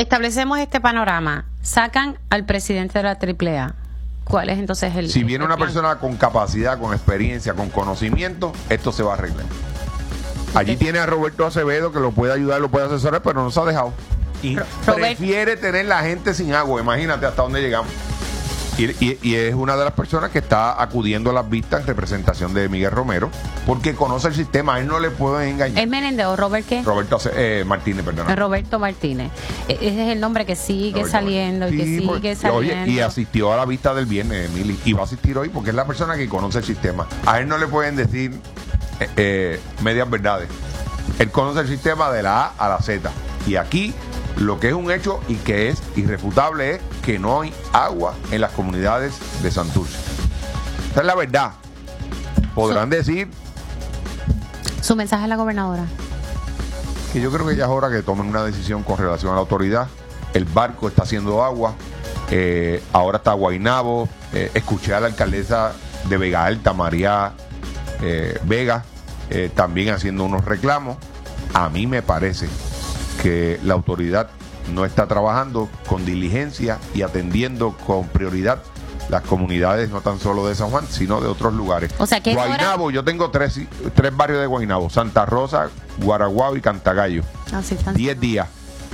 establecemos este panorama, sacan al presidente de la AAA. ¿Cuál es entonces el Si viene el una plan? persona con capacidad, con experiencia, con conocimiento, esto se va a arreglar. Allí tiene a Roberto Acevedo que lo puede ayudar, lo puede asesorar, pero no se ha dejado. Y prefiere tener la gente sin agua. Imagínate hasta dónde llegamos. Y es una de las personas que está acudiendo a las vistas en representación de Miguel Romero, porque conoce el sistema, a él no le pueden engañar. ¿Es Menéndez o Robert qué? Martínez, perdón. Roberto Martínez. Ese es el nombre que sigue Roberto saliendo y que Sí, sigue saliendo. Oye, y asistió a la vista del viernes, Emily, y va a asistir hoy porque es la persona que conoce el sistema. A él no le pueden decir medias verdades. Él conoce el sistema de la A a la Z. Y aquí lo que es un hecho y que es irrefutable es que no hay agua en las comunidades de Santurce. Esa es la verdad. Podrán decir Su mensaje a la gobernadora. que yo creo que ya es hora que tomen una decisión con relación a la autoridad. El barco está haciendo agua. Ahora está Guaynabo. Escuché a la alcaldesa de Vega Alta, María Vega, también haciendo unos reclamos. A mí me parece que la autoridad no está trabajando con diligencia y atendiendo con prioridad las comunidades no tan solo de San Juan, sino de otros lugares. O sea, que Guaynabo, yo tengo tres barrios de Guaynabo: Santa Rosa, Guaraguao y Cantagallo. 10 días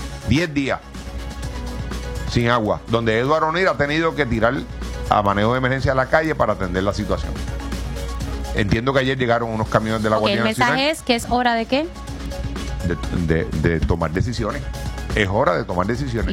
sin agua, donde Eduardo O'Neill ha tenido que tirar a manejo de emergencia a la calle para atender la situación. Entiendo que ayer llegaron unos camiones de la Guardia El Nacional. mensaje es que es hora de qué? De tomar decisiones. Es hora de tomar decisiones.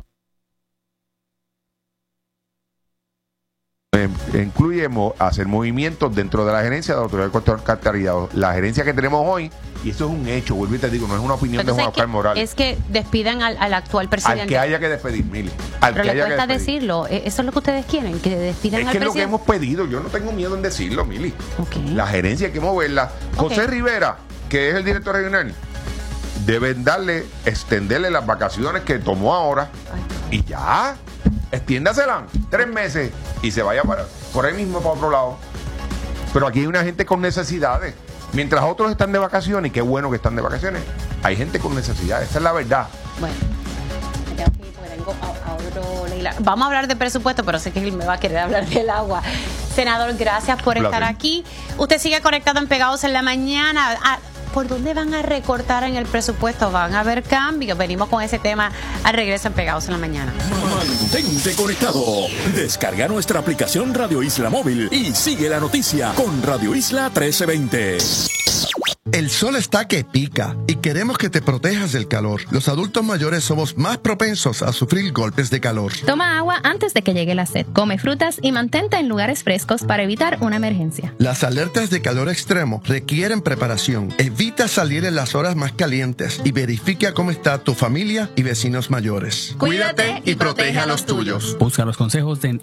Incluye hacer movimientos dentro de la gerencia de la Autoridad de Control Alcantarillado. La gerencia que tenemos hoy, y eso es un hecho, vuelvo y te digo, no es una opinión Entonces, de Juan Oscar Morales. es que despidan al actual presidente. Al que haya que despedir, Mili. Pero le cuesta decirlo. Eso es lo que ustedes quieren, que despidan Es al que es lo que presidente. hemos pedido. Yo no tengo miedo en decirlo, Mili. Okay. La gerencia hay que moverla. José Rivera, que es el director regional, deben extenderle las vacaciones que tomó ahora. Y ya, extiéndaselas 3 meses y se vaya por ahí mismo para otro lado. Pero aquí hay una gente con necesidades. Mientras otros están de vacaciones, y qué bueno que están de vacaciones, hay gente con necesidades. Esa es la verdad. Bueno, me tengo que ir porque tengo a otro Leila. Vamos a hablar de presupuesto, pero sé que él me va a querer hablar del agua. Senador, gracias por estar aquí. Usted sigue conectado en Pegados en la Mañana. ¿Por dónde van a recortar en el presupuesto? ¿Van a haber cambios? Venimos con ese tema al regreso en Pegados en la Mañana. Mantente conectado. Descarga nuestra aplicación Radio Isla Móvil y sigue la noticia con Radio Isla 1320. El sol está que pica y queremos que te protejas del calor. Los adultos mayores somos más propensos a sufrir golpes de calor. Toma agua antes de que llegue la sed. Come frutas y mantente en lugares frescos para evitar una emergencia. Las alertas de calor extremo requieren preparación. Evita salir en las horas más calientes y verifica cómo está tu familia y vecinos mayores. Cuídate y protege a los tuyos. Busca los consejos en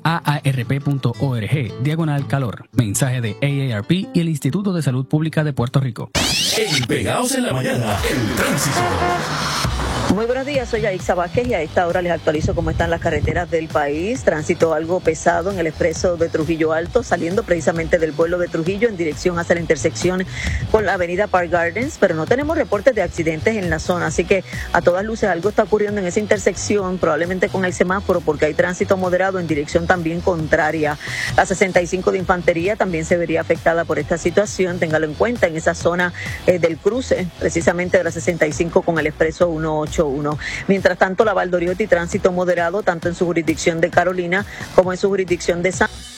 aarp.org/calor. Mensaje de AARP y el Instituto de Salud Pública de Puerto Rico. En Pegados en la Mañana, el tránsito. Muy buenos días, soy Aixa Vázquez y a esta hora les actualizo cómo están las carreteras del país. Tránsito algo pesado en el expreso de Trujillo Alto, saliendo precisamente del pueblo de Trujillo en dirección hacia la intersección con la avenida Park Gardens, pero no tenemos reportes de accidentes en la zona, así que a todas luces algo está ocurriendo en esa intersección, probablemente con el semáforo, porque hay tránsito moderado en dirección también contraria. La 65 de Infantería también se vería afectada por esta situación, téngalo en cuenta, en esa zona del cruce, precisamente de la 65 con el expreso 181. Mientras tanto, la Valdoriotti, tránsito moderado tanto en su jurisdicción de Carolina como en su jurisdicción de San